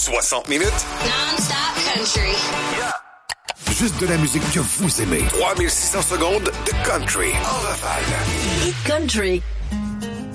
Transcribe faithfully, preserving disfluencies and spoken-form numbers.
soixante minutes. Non-stop country. Yeah. Juste de la musique que vous aimez. trois mille six cents secondes de country en rafale. Hit country.